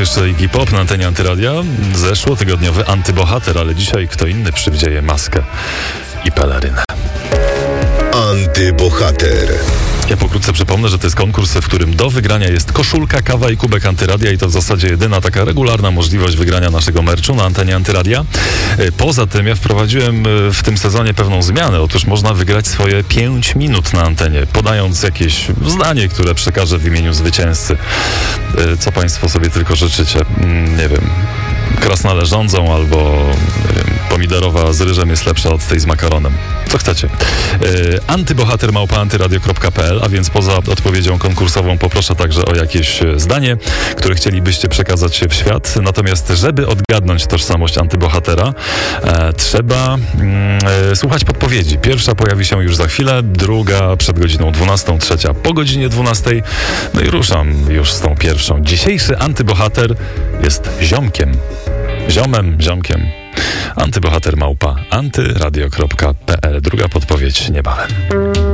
jeszcze Iggy Pop na antenie Antyradia. Zeszłotygodniowy antybohater, ale dzisiaj kto inny przywdzieje maskę i pelerynę. Antybohater. Ja pokrótce przypomnę, że to jest konkurs, w którym do wygrania jest koszulka, kawa i kubek Antyradia i to w zasadzie jedyna taka regularna możliwość wygrania naszego merchu na antenie Antyradia. Poza tym ja wprowadziłem w tym sezonie pewną zmianę. Otóż można wygrać swoje 5 minut na antenie, podając jakieś zdanie, które przekażę w imieniu zwycięzcy. Co państwo sobie tylko życzycie. Nie wiem, krasnale rządzą albo pomidorowa z ryżem jest lepsza od tej z makaronem. Co chcecie. Antybohater@antyradio.pl, a więc poza odpowiedzią konkursową poproszę także o jakieś zdanie, które chcielibyście przekazać w świat. Natomiast żeby odgadnąć tożsamość antybohatera, trzeba słuchać podpowiedzi. Pierwsza pojawi się już za chwilę, druga przed godziną 12, trzecia po godzinie 12. No i ruszam już z tą pierwszą. Dzisiejszy antybohater jest ziomkiem. Ziomkiem. Antybohater @antyradio.pl. Druga podpowiedź niebawem.